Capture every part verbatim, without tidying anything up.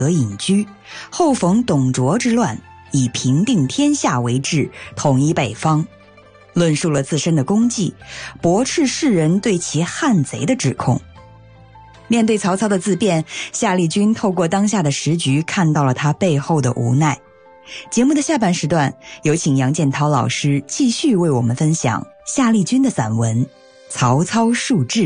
得隐居，后逢董卓之乱，以平定天下为志，统一北方，论述了自身的功绩，驳斥世人对其汉贼的指控。面对曹操的自辩，夏利军透过当下的时局看到了他背后的无奈。节目的下半时段，有请杨建涛老师继续为我们分享夏利军的散文《曹操述志》。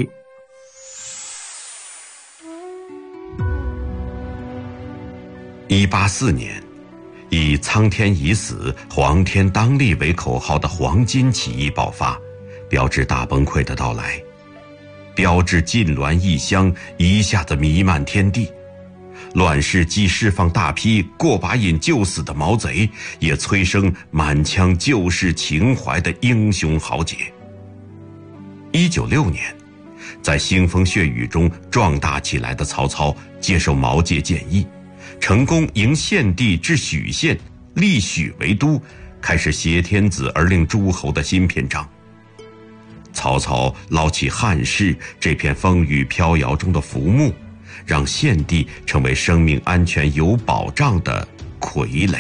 一八四年，以苍天已死，黄天当立为口号的黄巾起义爆发，标志大崩溃的到来，标志晋滦异乡一下子弥漫天地。乱世既释放大批过把瘾就死的毛贼，也催生满腔救世情怀的英雄豪杰。一九六年，在腥风血雨中壮大起来的曹操接受毛玠建议，成功迎献帝至许县，立许为都，开始挟天子而令诸侯的新篇章。曹操捞起汉室这片风雨飘摇中的浮木，让献帝成为生命安全有保障的傀儡。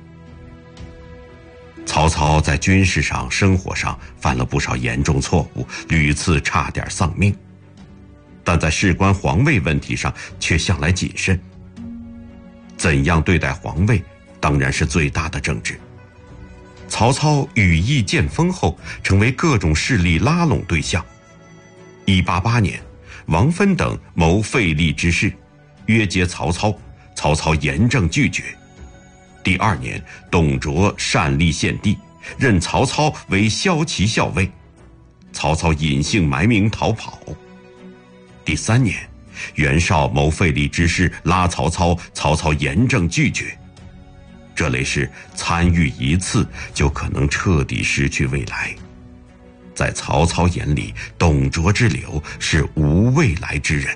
曹操在军事上、生活上犯了不少严重错误，屡次差点丧命，但在事关皇位问题上却向来谨慎。怎样对待皇位，当然是最大的政治。曹操羽翼渐丰后，成为各种势力拉拢对象。一八八年，王芬等谋废立之事，约结曹操，曹操严正拒绝。第二年，董卓擅立献帝，任曹操为骁骑校尉，曹操隐姓埋名逃跑。第三年，袁绍谋废立之事，拉曹操，曹操严正拒绝。这类事参与一次，就可能彻底失去未来。在曹操眼里，董卓之流是无未来之人。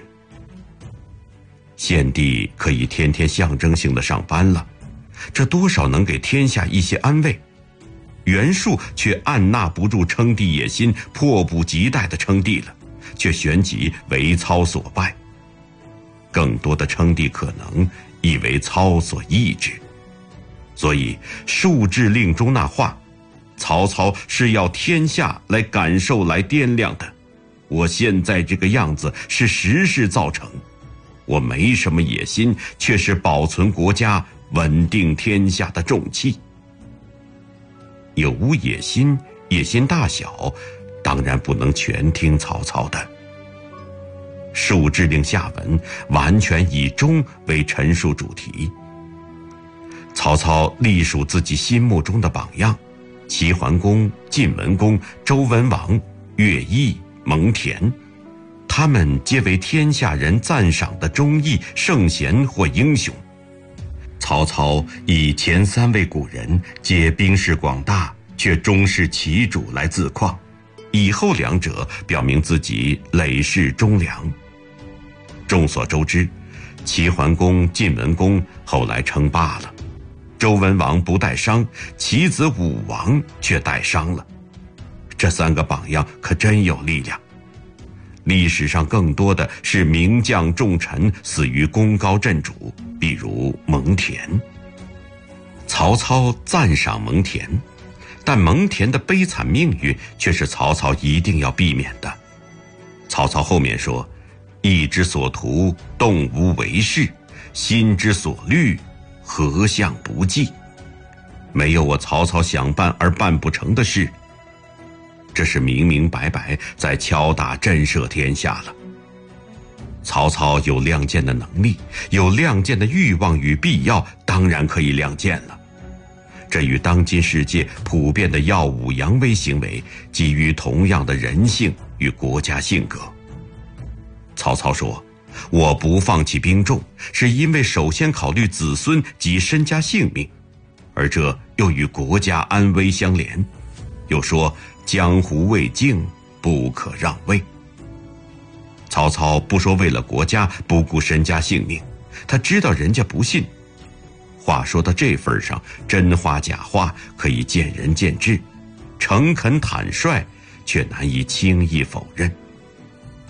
献帝可以天天象征性的上班了，这多少能给天下一些安慰。袁术却按捺不住称帝野心，迫不及待地称帝了，却旋即为操所败。更多的称帝可能亦为操所抑制。所以述志令中那话，曹操是要天下来感受来掂量的，我现在这个样子是时势造成，我没什么野心，却是保存国家稳定天下的重器。有无野心，野心大小，当然不能全听曹操的。述志令下文完全以忠为陈述主题。曹操隶属自己心目中的榜样，齐桓公、晋文公、周文王、乐毅、蒙恬，他们皆为天下人赞赏的忠义圣贤或英雄。曹操以前三位古人皆兵势广大，却终是其主来自况，以后两者表明自己累世忠良。众所周知，齐桓公、晋文公后来称霸了，周文王不带伤，其子武王却带伤了。这三个榜样可真有力量。历史上更多的是名将重臣死于功高震主，比如蒙恬。曹操赞赏蒙恬，但蒙恬的悲惨命运却是曹操一定要避免的。曹操后面说，意之所图，动无为事，心之所虑，何相不济。没有我曹操想办而办不成的事，这是明明白白在敲打震慑天下了。曹操有亮剑的能力，有亮剑的欲望与必要，当然可以亮剑了。这与当今世界普遍的耀武扬威行为基于同样的人性与国家性格。曹操说，我不放弃兵众，是因为首先考虑子孙及身家性命，而这又与国家安危相连。又说，江湖未静，不可让位。曹操不说为了国家不顾身家性命，他知道人家不信。话说到这份上，真话假话可以见仁见智，诚恳坦率却难以轻易否认。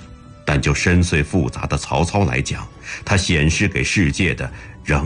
但就深邃复杂的曹操来讲，他显示给世界的仍